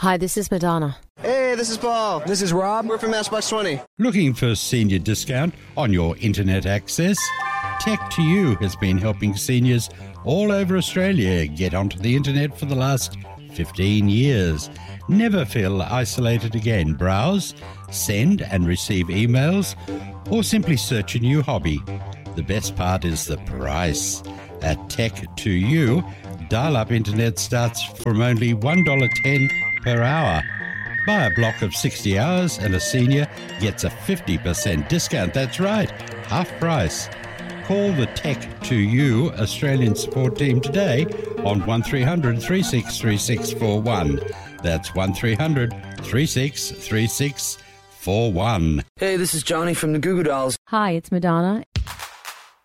Hi, this is Madonna. Hey, this is Paul. This is Rob. We're from Matchbox 20. Looking for senior discount on your internet access? Tech2U has been helping seniors all over Australia get onto the internet for the last 15 years. Never feel isolated again. Browse, send and receive emails, or simply search a new hobby. The best part is the price. At Tech2U, dial-up internet starts from only $1.10 per hour. Buy a block of 60 hours and a senior gets a 50% discount. That's right, half price. Call the Tech2U Australian support team today on 1300 363641. That's 1300 363641. Hey, this is Johnny from the Goo Goo Dolls. Hi, it's Madonna.